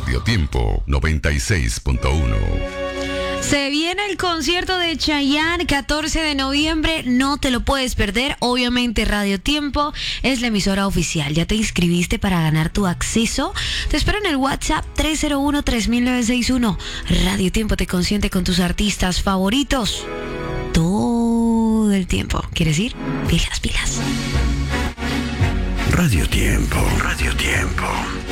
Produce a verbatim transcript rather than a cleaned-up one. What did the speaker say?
Radio Tiempo noventa y seis punto uno. Se viene el concierto de Chayanne, catorce de noviembre, no te lo puedes perder. Obviamente Radio Tiempo es la emisora oficial. ¿Ya te inscribiste para ganar tu acceso? Te espero en el WhatsApp tres cero uno, tres mil novecientos sesenta y uno. Radio Tiempo te consiente con tus artistas favoritos todo el tiempo. ¿Quieres ir? Pilas, pilas. Radio Tiempo, Radio Tiempo.